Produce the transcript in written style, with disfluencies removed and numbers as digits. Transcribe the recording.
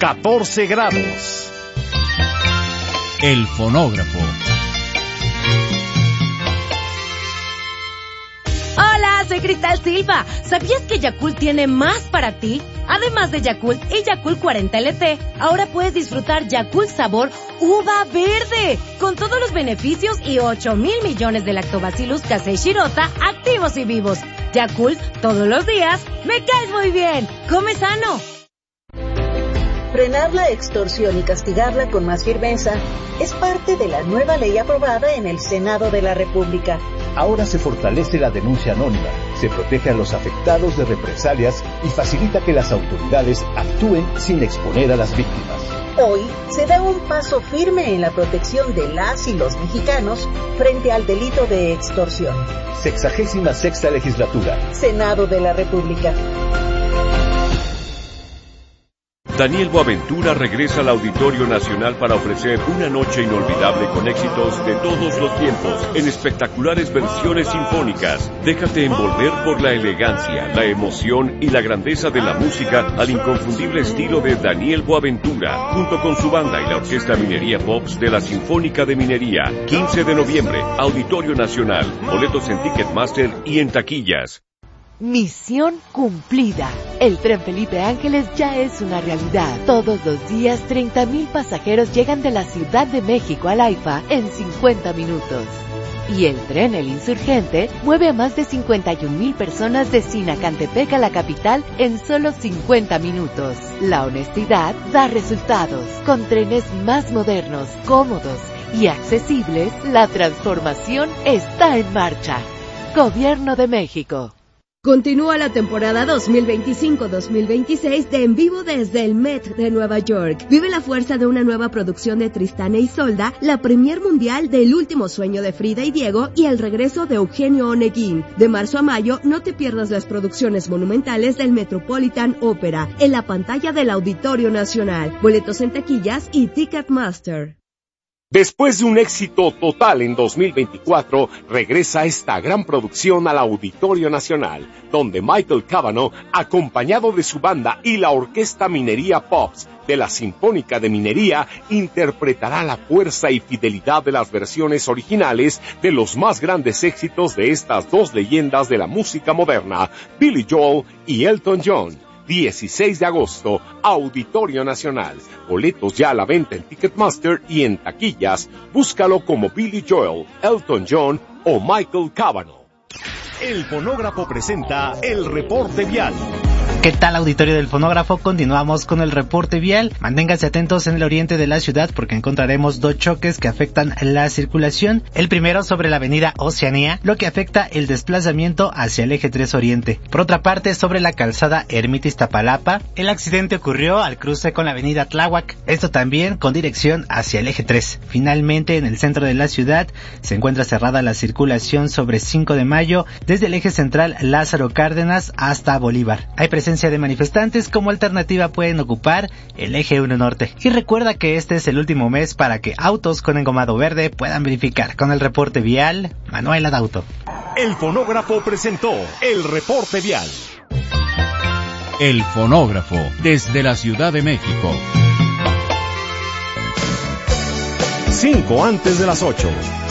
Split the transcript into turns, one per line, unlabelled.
14 grados.
El fonógrafo.
Hola, soy Cristal Silva. ¿Sabías que Yakult tiene más para ti? Además de Yakult y Yakult 40 LT, ahora puedes disfrutar Yakult sabor uva verde, con todos los beneficios y 8,000 millones de lactobacillus casei shirota activos y vivos. Yakult, todos los días, me caes muy bien. Come sano.
Frenar la extorsión y castigarla con más firmeza es parte de la nueva ley aprobada en el Senado de la República.
Ahora se fortalece la denuncia anónima, se protege a los afectados de represalias y facilita que las autoridades actúen sin exponer a las víctimas.
Hoy se da un paso firme en la protección de las y los mexicanos frente al delito de extorsión.
66ª Legislatura.
Senado de la República.
Daniel Boaventura regresa al Auditorio Nacional para ofrecer una noche inolvidable con éxitos de todos los tiempos, en espectaculares versiones sinfónicas. Déjate envolver por la elegancia, la emoción y la grandeza de la música al inconfundible estilo de Daniel Boaventura, junto con su banda y la Orquesta Minería Pops de la Sinfónica de Minería. 15 de noviembre, Auditorio Nacional. Boletos en Ticketmaster y en taquillas.
Misión cumplida. El Tren Felipe Ángeles ya es una realidad. Todos los días 30,000 pasajeros llegan de la Ciudad de México al AIFA en 50 minutos. Y el tren El Insurgente mueve a más de 51,000 personas de Sinacantepec a la capital en solo 50 minutos. La honestidad da resultados. Con trenes más modernos, cómodos y accesibles, la transformación está en marcha. Gobierno de México.
Continúa la temporada 2025-2026 de En Vivo desde el Met de Nueva York. Vive la fuerza de una nueva producción de Tristán e Isolda, la premier mundial de El último sueño de Frida y Diego y el regreso de Eugenio Oneguín. De marzo a mayo, no te pierdas las producciones monumentales del Metropolitan Opera en la pantalla del Auditorio Nacional. Boletos en taquillas y Ticketmaster.
Después de un éxito total en 2024, regresa esta gran producción al Auditorio Nacional, donde Michael Cavanaugh, acompañado de su banda y la Orquesta Minería Pops de la Sinfónica de Minería, interpretará la fuerza y fidelidad de las versiones originales de los más grandes éxitos de estas dos leyendas de la música moderna, Billy Joel y Elton John. 16 de agosto, Auditorio Nacional. Boletos ya a la venta en Ticketmaster y en taquillas. Búscalo como Billy Joel, Elton John o Michael Cavanaugh. El Fonógrafo presenta el reporte vial.
¿Qué tal, auditorio del Fonógrafo? Continuamos con el reporte vial. Manténganse atentos en el oriente de la ciudad porque encontraremos dos choques que afectan la circulación. El primero sobre la avenida Oceanía, lo que afecta el desplazamiento hacia el eje 3 oriente. Por otra parte, sobre la calzada Ermita Iztapalapa, el accidente ocurrió al cruce con la avenida Tláhuac. Esto también con dirección hacia el eje 3. Finalmente, en el centro de la ciudad se encuentra cerrada la circulación sobre 5 de mayo desde el eje central Lázaro Cárdenas hasta Bolívar. Hay presencia de manifestantes. Como alternativa pueden ocupar el eje 1 norte. Y recuerda que este es el último mes para que autos con engomado verde puedan verificar. Con el reporte vial, Manuel Adauto.
El Fonógrafo presentó el reporte vial.
El Fonógrafo, desde la Ciudad de México.
5 antes de las 8.